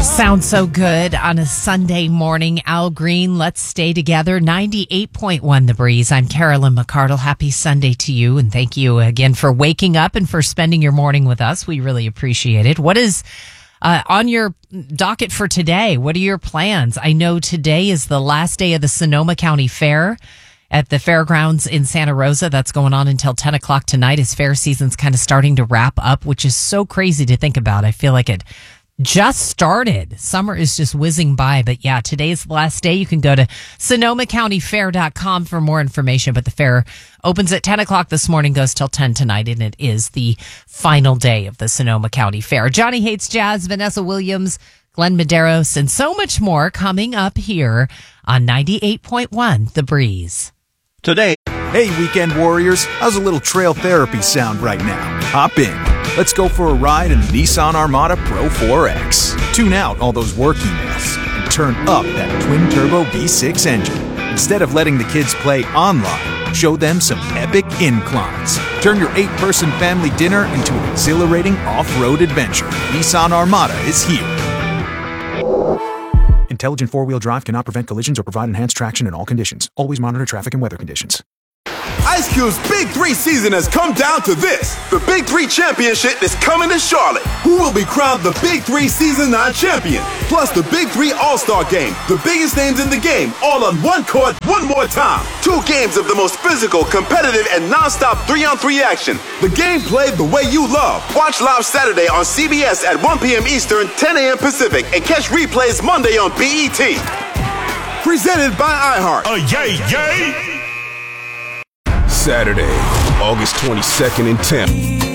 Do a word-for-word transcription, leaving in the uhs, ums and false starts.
Sounds so good on a Sunday morning. Al Green, Let's Stay Together, ninety-eight point one The Breeze. I'm Carolyn McCardle. Happy Sunday to you, and thank you again for waking up and for spending your morning with us. We really appreciate it. What is uh, on your docket for today? What are your plans? I know today is the last day of the Sonoma County Fair at the fairgrounds in Santa Rosa. That's going on until ten o'clock tonight as fair season's kind of starting to wrap up, which is so crazy to think about. I feel like it just started. Summer is just whizzing by. But yeah, today's the last day. You can go to sonoma county fair dot com for more information. But the fair opens at ten o'clock this morning, goes till ten tonight, and it is the final day of the Sonoma County Fair. Johnny Hates Jazz, Vanessa Williams, Glenn Medeiros, and so much more coming up here on ninety-eight point one The Breeze. Today. Hey, weekend warriors. How's a little trail therapy sound right now? Hop in. Let's go for a ride in the Nissan Armada Pro four X. Tune out all those work emails and turn up that twin-turbo V six engine. Instead of letting the kids play online, show them some epic inclines. Turn your eight-person family dinner into an exhilarating off-road adventure. Nissan Armada is here. Intelligent four-wheel drive cannot prevent collisions or provide enhanced traction in all conditions. Always monitor traffic and weather conditions. Ice Cube's Big Three season has come down to this. The Big Three Championship is coming to Charlotte. Who will be crowned the Big Three Season nine champion? Plus the Big Three All-Star Game. The biggest names in the game, all on one court, one more time. Two games of the most physical, competitive, and non-stop three-on-three action. The game played the way you love. Watch live Saturday on C B S at one p.m. Eastern, ten a.m. Pacific, and catch replays Monday on B E T. Presented by iHeart. Oh, yay, yay! Saturday, August twenty-second and tenth.